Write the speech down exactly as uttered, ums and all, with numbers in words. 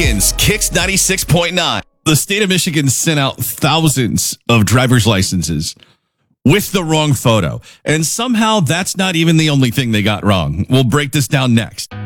Michigan's Kicks ninety-six point nine. The state of Michigan sent out thousands of driver's licenses with the wrong photo. And somehow that's not even the only thing they got wrong. We'll break this down next.